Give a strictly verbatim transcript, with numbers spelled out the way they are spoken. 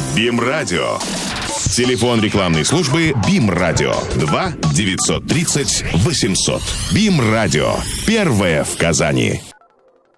БИМ-радио. Телефон рекламной службы БИМ-радио два девятьсот тридцать восемьсот. БИМ-радио. Первое в Казани.